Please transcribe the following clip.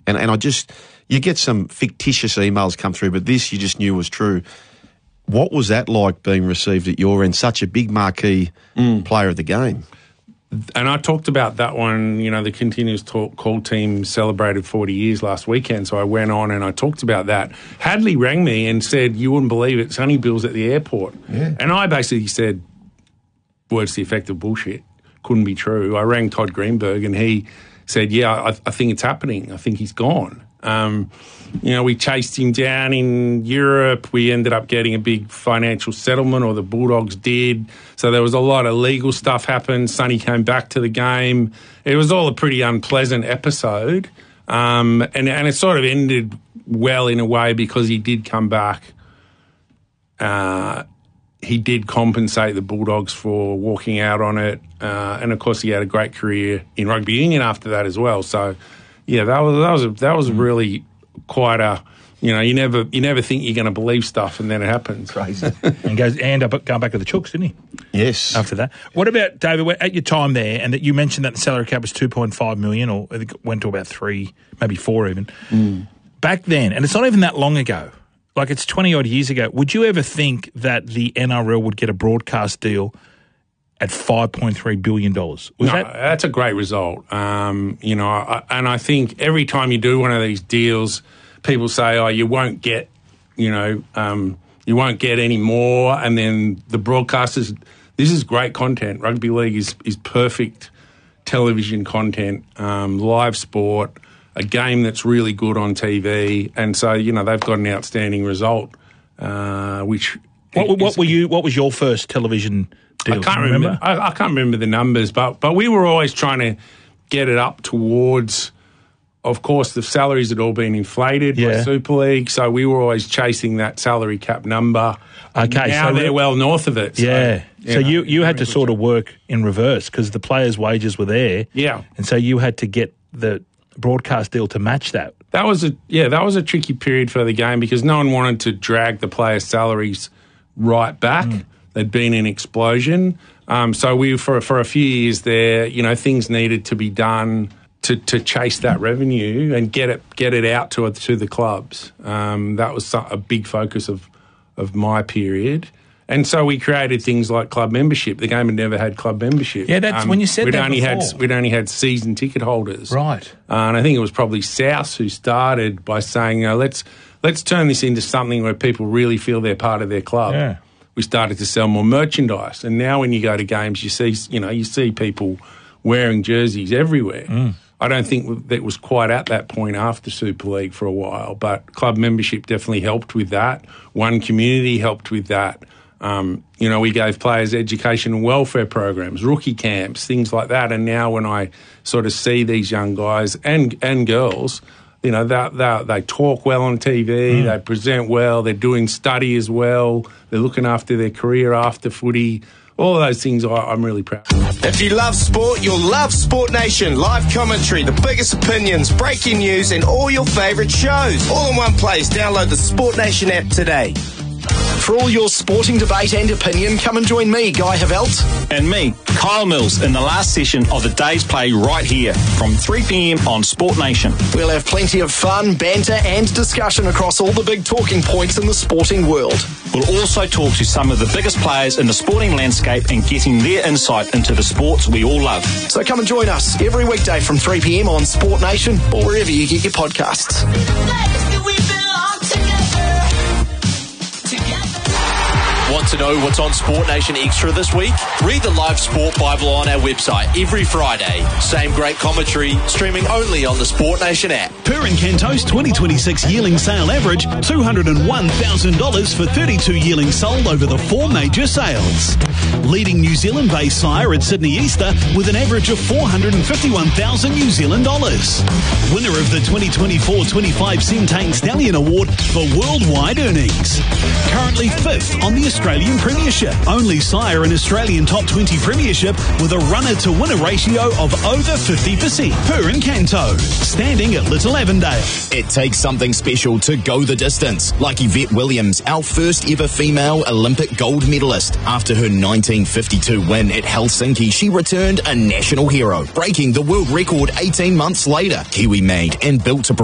And you get some fictitious emails come through, but this you just knew was true. What was that like being received at your end, such a big marquee player of the game? And I talked about that one, the Continuous Call team celebrated 40 years last weekend, so I went on and I talked about that. Hadley rang me and said, you wouldn't believe it, Sonny Bill's at the airport. Yeah. And I basically said, words to the effect of bullshit. Couldn't be true. I rang Todd Greenberg and he said, I think it's happening. I think he's gone. We chased him down in Europe. We ended up getting a big financial settlement, or the Bulldogs did. So there was a lot of legal stuff happened. Sonny came back to the game. It was all a pretty unpleasant episode. And it sort of ended well in a way because he did come back. He did compensate the Bulldogs for walking out on it. And, of course, he had a great career in rugby union after that as well. So, yeah, that was really quite a, you never think you're going to believe stuff, and then it happens. Crazy. And going back to the Chooks, didn't he? Yes. After that. What about, David, at your time there, and that you mentioned that the salary cap was $2.5 million, or I think it went to about 3, maybe 4 even. Back then, and it's not even that long ago, like it's 20-odd years ago, would you ever think that the NRL would get a broadcast deal at $5.3 billion? That's a great result. And I think every time you do one of these deals, people say, you won't get, you won't get any more. And then the broadcasters, this is great content. Rugby league is perfect television content, live sport, a game that's really good on TV. And so, they've got an outstanding result, which... What was your first television deal? I can't remember. I can't remember the numbers, but we were always trying to get it up towards. Of course, the salaries had all been inflated by Super League, so we were always chasing that salary cap number. Okay, now they're well north of it. So you had to sort of work in reverse because the players' wages were there. Yeah, and so you had to get the broadcast deal to match that. That was a tricky period for the game because no one wanted to drag the players' salaries right back. There'd been an explosion. So we, for a few years there, things needed to be done to chase that revenue and get it out to the clubs. That was a big focus of my period. And so we created things like club membership. The game had never had club membership. Yeah, that's when you said that before. We'd only had season ticket holders. Right. And I think it was probably South who started by saying, let's turn this into something where people really feel they're part of their club. Yeah. We started to sell more merchandise. And now when you go to games, you see people wearing jerseys everywhere. I don't think that was quite at that point after Super League for a while, but club membership definitely helped with that. One Community helped with that. We gave players education and welfare programs, rookie camps, things like that. And now when I sort of see these young guys and girls, they talk well on TV, they present well, they're doing study as well, they're looking after their career after footy. All of those things I'm really proud of. If you love sport, you'll love Sport Nation. Live commentary, the biggest opinions, breaking news, and all your favourite shows. All in one place. Download the Sport Nation app today. For all your sporting debate and opinion, come and join me, Guy Havelt. And me, Kyle Mills, in the last session of the day's play right here from 3 p.m. on Sport Nation. We'll have plenty of fun, banter and discussion across all the big talking points in the sporting world. We'll also talk to some of the biggest players in the sporting landscape and getting their insight into the sports we all love. So come and join us every weekday from 3 p.m. on Sport Nation or wherever you get your podcasts. Want to know what's on Sport Nation Extra this week? Read the Live Sport Bible on our website every Friday. Same great commentary, streaming only on the Sport Nation app. Pur and Canto's 2026 yearling sale average, $201,000 for 32 yearlings sold over the 4 major sales. Leading New Zealand-based sire at Sydney Easter with an average of $451,000 New Zealand dollars. Winner of the 2024-25 Centane Stallion Award for worldwide earnings. Currently 5th on the Australian Premiership. Only sire in Australian Top 20 Premiership with a runner-to-winner ratio of over 50%. Pur and Canto, standing at Little Avondale. It takes something special to go the distance, like Yvette Williams, our first ever female Olympic gold medalist. After her 1952 win at Helsinki, she returned a national hero, breaking the world record 18 months later. Kiwi made and built to